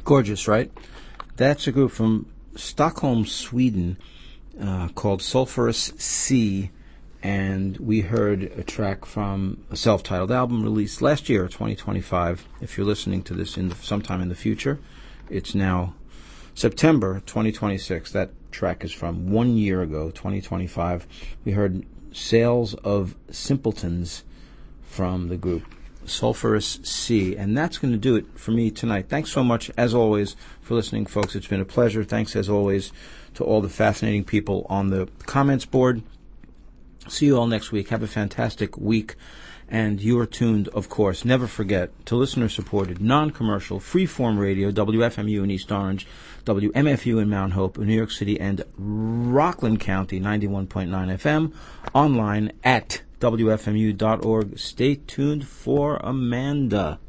Gorgeous, right? That's a group from Stockholm, Sweden, called Sulphurous Sea, and we heard a track from a self-titled album released last year, 2025. If you're listening to this sometime in the future, it's now September 2026. That track is from 1 year ago, 2025. We heard Sales of Simpletons from the group Sulphurous Sea, and that's going to do it for me tonight. Thanks so much, as always, for listening, folks. It's been a pleasure. Thanks, as always, to all the fascinating people on the comments board. See you all next week. Have a fantastic week. And you are tuned, of course, never forget, to listener-supported, non-commercial, free-form radio, WFMU in East Orange, WMFU in Mount Hope, New York City, and Rockland County, 91.9 FM, online at WFMU.org. Stay tuned for Amanda.